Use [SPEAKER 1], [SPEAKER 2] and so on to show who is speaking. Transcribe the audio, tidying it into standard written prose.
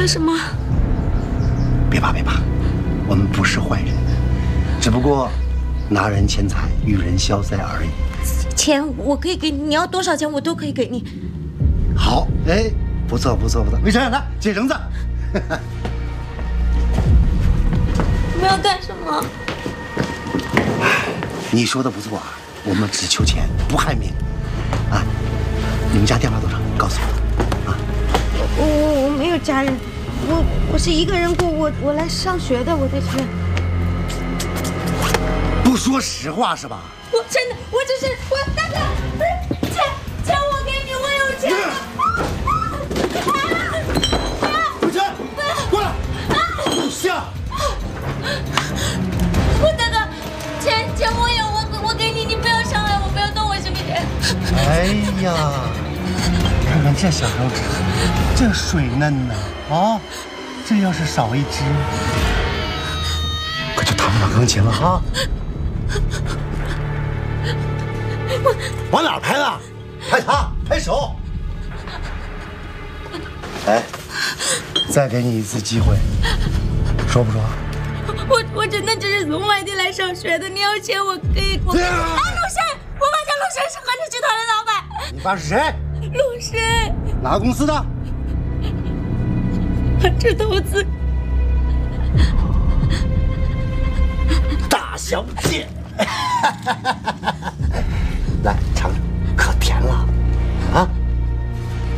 [SPEAKER 1] 干什么？
[SPEAKER 2] 别怕别怕，我们不是坏人，只不过拿人钱财与人消灾而已。
[SPEAKER 1] 钱我可以给你，你要多少钱我都可以给你。
[SPEAKER 2] 好，哎，不错不错不错，魏晨来接绳子。
[SPEAKER 1] 你们要干什么？
[SPEAKER 2] 你说的不错啊，我们只求钱不害命。啊，你们家电话多少？告诉我。啊，
[SPEAKER 1] 我没有家人，我是一个人过，我来上学的，我在这。
[SPEAKER 2] 不说实话是吧？
[SPEAKER 1] 我真的，我只是我大哥，不是钱我给你，我有钱。
[SPEAKER 2] 魏晨，过来！下。
[SPEAKER 1] 我大哥，钱我有，我给你，你不要伤害我，不要动我，行不行？
[SPEAKER 2] 哎呀，看看这小手指，这水嫩呐！啊，这要是少一只，可就弹不了钢琴了哈。往哪拍了？拍他，拍手。哎，再给你一次机会，说不说？
[SPEAKER 1] 我真的只是从外地来上学的，你要钱我可以。陆深，我爸叫陆深，是合成集团的老板。
[SPEAKER 2] 你爸是谁？
[SPEAKER 1] 陆深。
[SPEAKER 2] 哪个公司的？
[SPEAKER 1] 这投资。
[SPEAKER 2] 大小姐，来尝尝，可甜了。